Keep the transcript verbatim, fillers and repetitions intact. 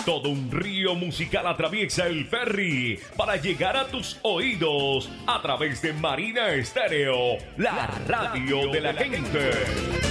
Todo un río musical atraviesa el ferry para llegar a tus oídos a través de Marina Estéreo, la radio de la gente.